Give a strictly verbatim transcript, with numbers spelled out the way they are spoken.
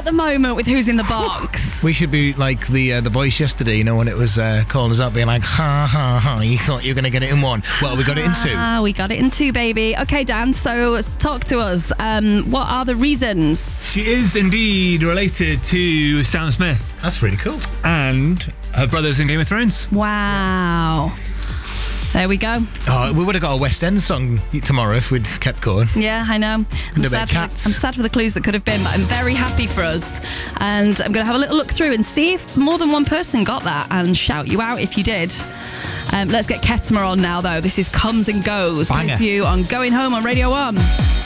the moment with Who's in the Box. We should be like the uh, the Voice yesterday, you know, when it was uh, calling us up being like, ha, ha, ha, you thought you were going to get it in one. Well, we got it in two. Ah, we got it in two, baby. Okay, Dan, so talk to us. Um, what are the reasons? She is indeed related to Sam Smith. That's really cool. And her brother's in Game of Thrones. Wow. There we go. Oh, we would have got a West End song tomorrow if we'd kept going. Yeah, I know. I'm a bit sad, of for the, Cats. I'm sad for the clues that could have been, but I'm very happy for us. And I'm going to have a little look through and see if more than one person got that and shout you out if you did. Um, let's get Ketama on now, though. This is Comes and Goes. Banger. With you on Going Home on Radio one.